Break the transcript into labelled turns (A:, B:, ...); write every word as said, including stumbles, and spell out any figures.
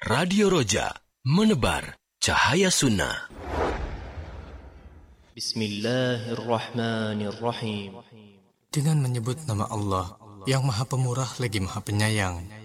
A: Radio Roja, menebar cahaya sunnah.
B: Bismillahirrahmanirrahim. Dengan menyebut nama Allah yang Maha Pemurah lagi Maha Penyayang.